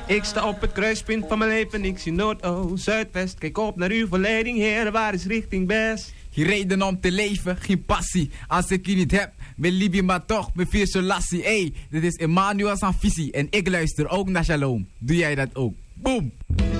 Ik sta op het kruispunt van mijn leven, ik zie Noord, Oost, Zuidwest. Kijk op naar uw verleiding, Heer, waar is richting best? Geen reden om te leven, geen passie. Als ik je niet heb, ben Libi maar toch, mijn vier lassie. Hey, dit is Emmanuel Sanfisi en ik luister ook naar Shalom. Doe jij dat ook? Boom!